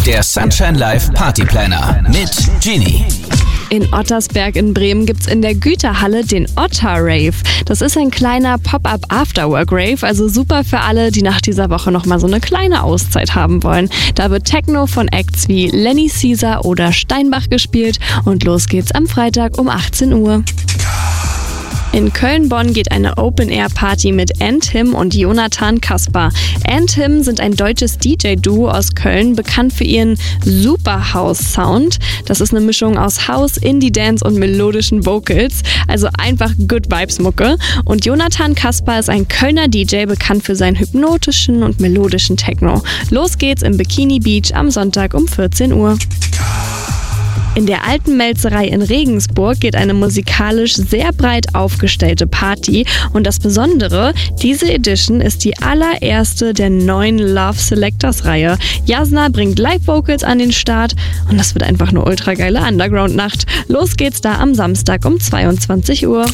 Der Sunshine Live Party Planner mit Genie. In Ottersberg in Bremen gibt's in der Güterhalle den Otter Rave. Das ist ein kleiner Pop-up Afterwork Rave, also super für alle, die nach dieser Woche nochmal so eine kleine Auszeit haben wollen. Da wird Techno von Acts wie Lenny Caesar oder Steinbach gespielt und los geht's am Freitag um 18 Uhr. In Köln-Bonn geht eine Open-Air-Party mit N-Tim und Jonathan Kasper. N-Tim sind ein deutsches DJ-Duo aus Köln, bekannt für ihren Super-House-Sound. Das ist eine Mischung aus House, Indie-Dance und melodischen Vocals, also einfach Good-Vibes-Mucke. Und Jonathan Kasper ist ein Kölner DJ, bekannt für seinen hypnotischen und melodischen Techno. Los geht's im Bikini Beach am Sonntag um 14 Uhr. In der Alten Melzerei in Regensburg geht eine musikalisch sehr breit aufgestellte Party und das Besondere, diese Edition ist die allererste der neuen Love Selectors Reihe. Jasna bringt Live-Vocals an den Start und das wird einfach eine ultra geile Underground-Nacht. Los geht's da am Samstag um 22 Uhr.